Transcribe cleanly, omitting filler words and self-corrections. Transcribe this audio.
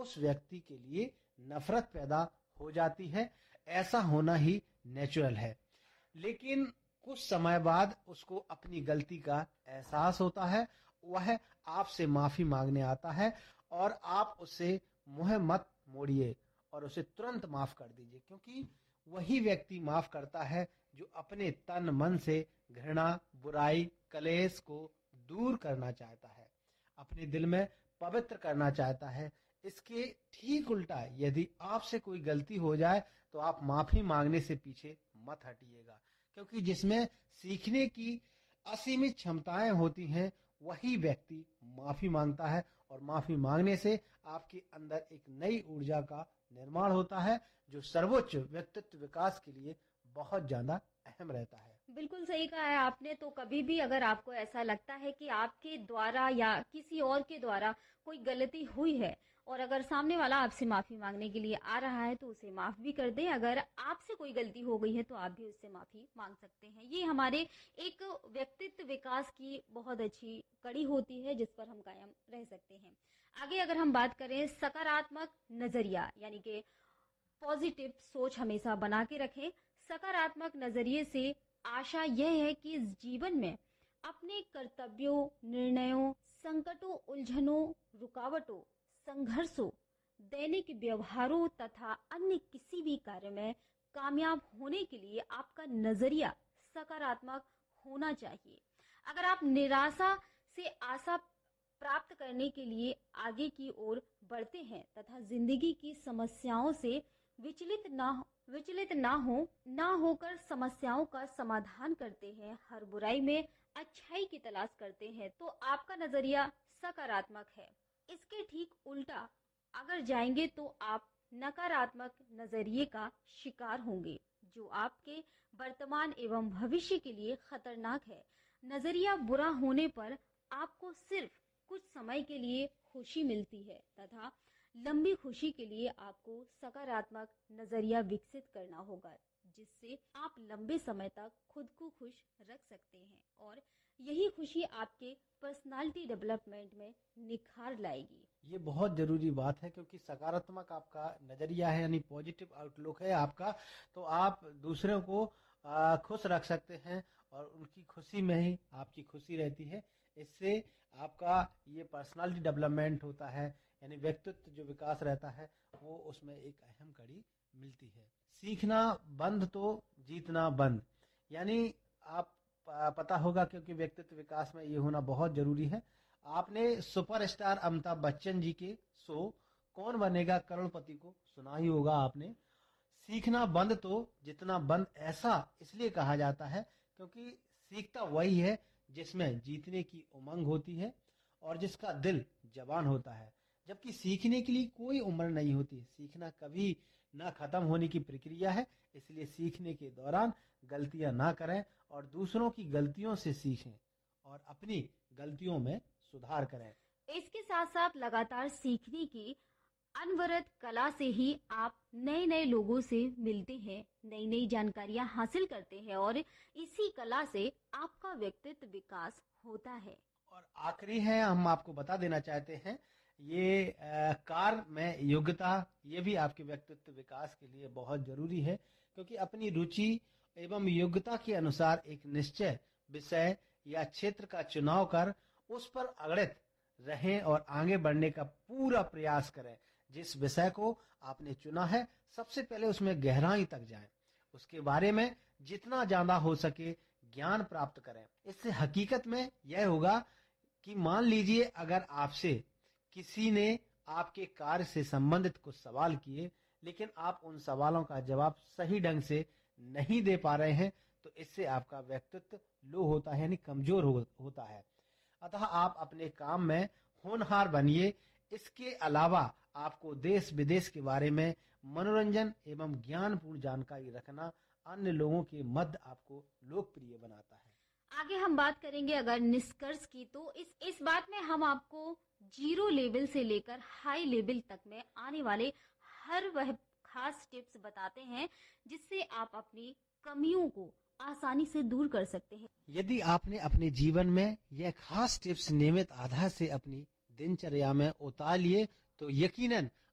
उस व्यक्ति के लिए नफरत पैदा हो जाती है। ऐसा होना ही नेचुरल है। लेकिन कुछ समय बाद उसको अपनी गलती का एहसास होता है, वह आपसे माफी मांगने आता है और आप उससे मुंह मत मोड़िए और उसे तुरंत माफ कर दीजिए, क्योंकि वही व्यक्ति माफ करता है जो अपने तन मन से घृणा, बुराई, कलेश को दूर करना चाहता है, अपने दिल में पवित्र करना चाहता है। इसके ठीक उल्टा यदि आपसे कोई गलती हो जाए तो आप माफी मांगने से पीछे मत हटिएगा, क्योंकि जिसमें सीखने की असीमित क्षमताएं होती हैं वही व्यक्ति माफी मांगता है, और माफी मांगने से आपके अंदर एक नई ऊर्जा का निर्माण होता है जो सर्वोच्च व्यक्तित्व विकास के लिए बहुत ज्यादा अहम रहता है। बिल्कुल सही कहा है आपने। तो कभी भी अगर आपको ऐसा लगता है कि आपके द्वारा या किसी और के द्वारा कोई गलती हुई है और अगर सामने वाला आपसे माफी मांगने के लिए आ रहा है तो उसे माफ भी कर दें। अगर आपसे कोई गलती हो गई है तो आप भी उससे माफी मांग सकते हैं। ये हमारे एक व्यक्तित्व विकास की बहुत अच्छी कड़ी होती है जिस पर हम कायम रह सकते हैं। आगे अगर हम बात करें सकारात्मक नजरिया, यानी कि पॉजिटिव सोच हमेशा बना के रखें। सकारात्मक नजरिए से आशा यह है कि इस जीवन में अपने कर्तव्यों, निर्णयों, संकटों, उलझनों, रुकावटों, संघर्षों, दैनिक व्यवहारों तथा अन्य किसी भी कार्य में कामयाब होने के लिए आपका नजरिया सकारात्मक होना चाहिए। अगर आप निराशा से आशा प्राप्त करने के लिए आगे की ओर बढ़ते हैं तथा जिंदगी की समस्याओं से विचलित ना होकर समस्याओं का समाधान करते हैं, हर बुराई में अच्छाई की तलाश करते हैं, तो आपका नजरिया सकारात्मक है। इसके ठीक उल्टा अगर जाएंगे तो आप नकारात्मक नजरिए का शिकार होंगे, जो आपके वर्तमान एवं भविष्य के लिए खतरनाक है। नजरिया बुरा होने पर आपको सिर्फ कुछ समय के लिए खुशी मिलती है तथा लंबी खुशी के लिए आपको सकारात्मक नजरिया विकसित करना होगा, जिससे आप लंबे समय तक खुद को खुश रख सकते हैं और यही खुशी आपके पर्सनालिटी डेवलपमेंट में निखार लाएगी। ये बहुत जरूरी बात है, क्योंकि सकारात्मक आपका नजरिया है, यानी पॉजिटिव आउटलुक है आपका, तो आप दूसरों को खुश रख सकते हैं और उनकी खुशी में ही आपकी खुशी रहती है। इससे आपका ये पर्सनालिटी डेवलपमेंट होता है, यानी व्यक्तित्व जो विकास रहता है वो उसमें एक अहम कड़ी मिलती है। सीखना बंद तो जीतना बंद, यानी आप पता होगा, क्योंकि व्यक्तित्व विकास में ये होना बहुत जरूरी है। आपने सुपरस्टार अमिताभ बच्चन जी के शो कौन बनेगा करोड़पति को सुना ही होगा आपने। सीखना बंद तो जितना बंद ऐसा इसलिए कहा जाता है क्योंकि सीखता वही है जिसमें जीतने की उमंग होती है और जिसका दिल जवान होता है, जबकि सीखने के लिए कोई उम्र नहीं होती। सीखना कभी ना खत्म होने की प्रक्रिया है, इसलिए सीखने के दौरान गलतियां ना करें और दूसरों की गलतियों से सीखें और अपनी गलतियों में सुधार करें। इसके साथ साथ लगातार सीखने की अनवरत कला से ही आप नए नए लोगों से मिलते हैं, नई नई जानकारियां हासिल करते हैं और इसी कला से आपका व्यक्तित्व विकास होता है। और आखिरी है, हम आपको बता देना चाहते हैं, ये कार्य में योग्यता ये भी आपके व्यक्तित्व विकास के लिए बहुत जरूरी है, क्योंकि अपनी रुचि एवं योग्यता के अनुसार एक निश्चय विषय या क्षेत्र का चुनाव कर उस पर अड़ित रहें और आगे बढ़ने का पूरा प्रयास करें। जिस विषय को आपने चुना है सबसे पहले उसमें गहराई तक जाएं, उसके बारे में जितना ज्यादा हो सके ज्ञान प्राप्त करें। इससे हकीकत में यह होगा कि मान लीजिए अगर आपसे किसी ने आपके कार्य से संबंधित कुछ सवाल किए, लेकिन आप उन सवालों का जवाब सही ढंग से नहीं दे पा रहे हैं, तो इससे आपका व्यक्तित्व लो होता है, यानी कमजोर होता है। अतः आप अपने काम में होनहार बनिए। इसके अलावा आपको देश विदेश के बारे में मनोरंजन एवं ज्ञानपूर्ण जानकारी रखना अन्य लोगों के मध्य आपको लोकप्रिय बनाता है। आगे हम बात करेंगे अगर निष्कर्ष की, तो इस बात में हम आपको 0 लेवल से लेकर हाई लेवल तक में आने वाले हर वह खास टिप्स बताते हैं जिससे आप अपनी कमियों को आसानी से दूर कर सकते हैं। यदि आपने अपने जीवन में यह खास टिप्स नियमित आधार से अपनी दिनचर्या में उतार लिए तो यकीनन